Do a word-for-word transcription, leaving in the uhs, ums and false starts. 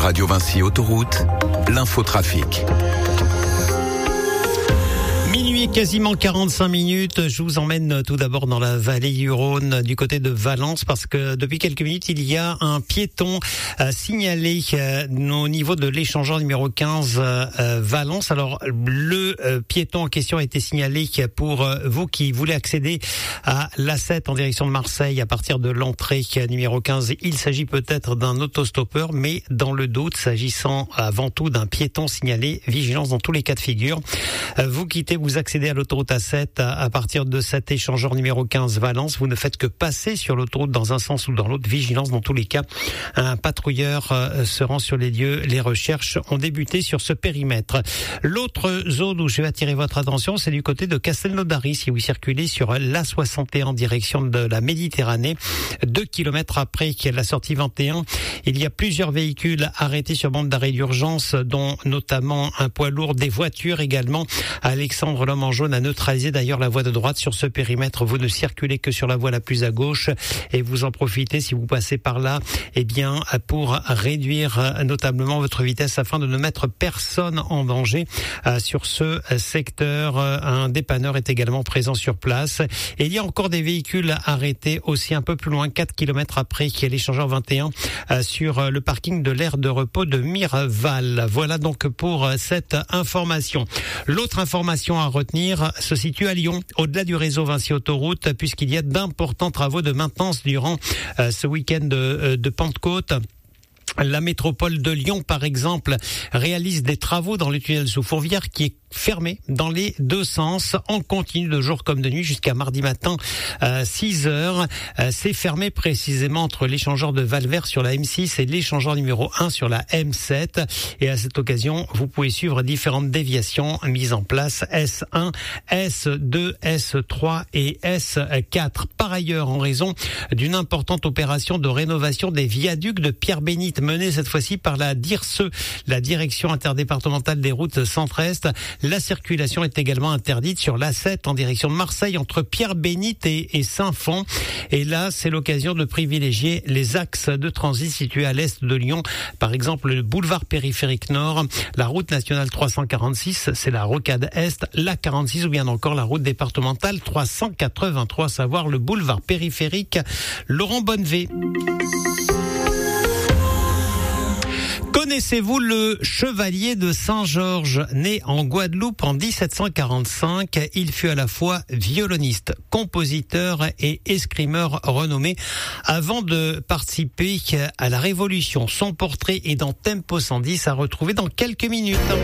Radio Vinci Autoroute, l'infotrafic. Minuit, quasiment quarante-cinq minutes. Je vous emmène tout d'abord dans la vallée du Rhône, du côté de Valence, parce que depuis quelques minutes, il y a un piéton euh, signalé euh, au niveau de l'échangeur numéro quinze euh, Valence. Alors, le euh, piéton en question a été signalé pour euh, vous qui voulez accéder à l'A sept en direction de Marseille à partir de l'entrée numéro quinze. Il s'agit peut-être d'un autostoppeur, mais dans le doute, s'agissant avant tout d'un piéton signalé, vigilance dans tous les cas de figure. Euh, vous quittez, vous accédez à l'autoroute A sept à, à partir de cet échangeur numéro quinze Valence. Vous ne faites que passer sur l'autoroute dans un sens ou dans l'autre. Vigilance dans tous les cas. Un patrouilleur euh, se rend sur les lieux. Les recherches ont débuté sur ce périmètre. L'autre zone où je vais attirer votre attention, c'est du côté de Castelnaudary, si vous circulez sur l'A soixante et un en direction de la Méditerranée. Deux kilomètres après la sortie vingt et un, il y a plusieurs véhicules arrêtés sur bande d'arrêt d'urgence, dont notamment un poids lourd, des voitures également. Alexandre l'homme en jaune a neutralisé d'ailleurs la voie de droite sur ce périmètre. Vous ne circulez que sur la voie la plus à gauche et vous en profitez si vous passez par là, eh bien, pour réduire notablement votre vitesse afin de ne mettre personne en danger. Sur ce secteur, un dépanneur est également présent sur place. Et il y a encore des véhicules arrêtés aussi un peu plus loin, quatre kilomètres après, qui est l'échangeur vingt et un sur le parking de l'aire de repos de Mirval. Voilà donc pour cette information. L'autre information à retenir se situe à Lyon, au-delà du réseau Vinci Autoroute, puisqu'il y a d'importants travaux de maintenance durant euh, ce week-end de, de Pentecôte. La métropole de Lyon, par exemple, réalise des travaux dans le tunnel sous Fourvière qui est fermé dans les deux sens, en continu de jour comme de nuit jusqu'à mardi matin, euh, six heures. Euh, c'est fermé précisément entre l'échangeur de Valvert sur la M six et l'échangeur numéro un sur la M sept. Et à cette occasion, vous pouvez suivre différentes déviations mises en place, S un, S deux, S trois et S quatre. Par ailleurs, en raison d'une importante opération de rénovation des viaducs de Pierre-Bénite, menée cette fois-ci par la D I R S E, la Direction interdépartementale des routes centre-est, la circulation est également interdite sur l'A sept en direction de Marseille entre Pierre-Bénite et, et Saint-Fond. Et là, c'est l'occasion de privilégier les axes de transit situés à l'est de Lyon. Par exemple, le boulevard périphérique nord, la route nationale trois cent quarante-six, c'est la rocade est, la quarante-six ou bien encore la route départementale trois cent quatre-vingt-trois, savoir le boulevard périphérique Laurent Bonnevé. Connaissez-vous le chevalier de Saint-Georges? Né en Guadeloupe en dix-sept cent quarante-cinq, il fut à la fois violoniste, compositeur et escrimeur renommé avant de participer à la Révolution. Son portrait est dans Tempo cent dix à retrouver dans quelques minutes.